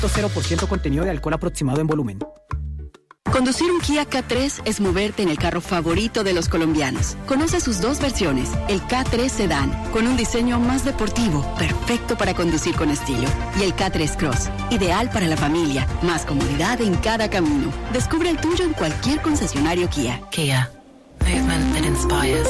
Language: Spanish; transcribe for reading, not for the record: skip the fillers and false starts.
0% contenido de alcohol aproximado en volumen. Conducir un Kia K3 es moverte en el carro favorito de los colombianos. Conoce sus dos versiones, el K3 Sedan, con un diseño más deportivo, perfecto para conducir con estilo, y el K3 Cross, ideal para la familia, más comodidad en cada camino. Descubre el tuyo en cualquier concesionario Kia. Kia, movement that inspires.